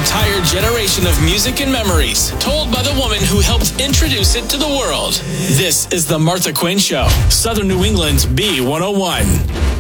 entire generation of music and memories, told by the woman who helped introduce it to the world. This is The Martha Quinn Show, Southern New England's B101.